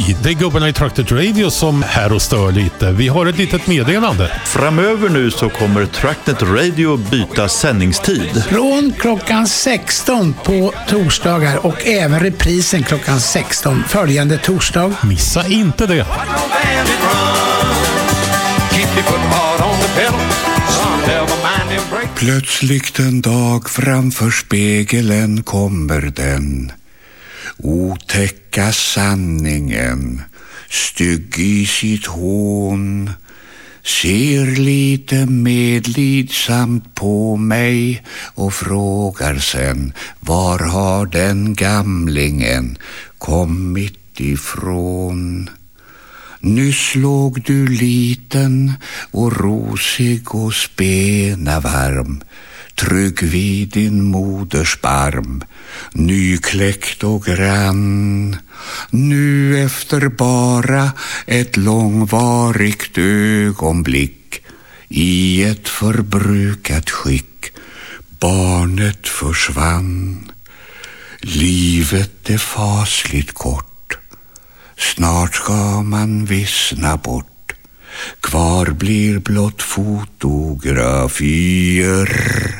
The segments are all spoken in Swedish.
Hej, det är gubbarna i Trucknet Radio som här och stör lite. Vi har ett litet meddelande. Framöver nu så kommer Trucknet Radio byta sändningstid. Från klockan 16 på torsdagar och även reprisen klockan 16 följande torsdag. Missa inte det. Plötsligt en dag framför spegeln kommer den otäcka sanningen, stygg i sitt hån, ser lite medlidsamt på mig och frågar sen, var har den gamlingen kommit ifrån? Nyss låg du liten och rosig och spenavarm, trygg vid din moders barm, nykläckt och grann. Nu efter bara ett långvarigt ögonblick, i ett förbrukat skick, barnet försvann. Livet är fasligt kort, snart ska man vissna bort. Kvar blir blott fotografier.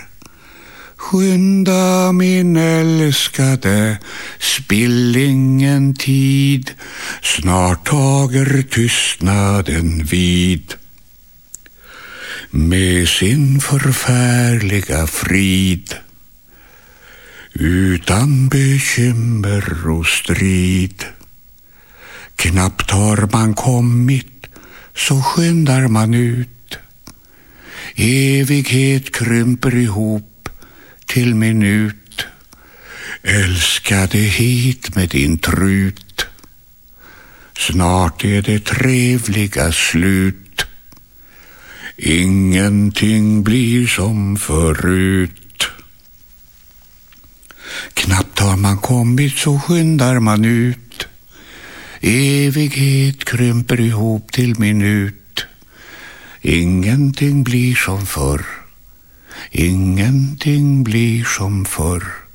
Skynda min älskade, spill ingen tid, snart tager tystnaden vid med sin förfärliga frid. Utan bekymmer och strid. Knappt har man kommit så skyndar man ut. Evighet krymper ihop till minut. Älskade hit med din trut. Snart är det trevliga slut. Ingenting blir som förut. Knappt har man kommit så skyndar man ut. Evighet krymper ihop till minut. Ingenting blir som förr. Ingenting blir som förr.